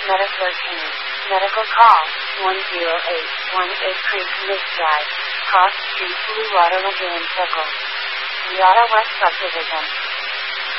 Meta 13. Medical call, 10818 Creek Mist Drive, Cross Street, Blue Water Lagoon Circle. Riata West Subdivision.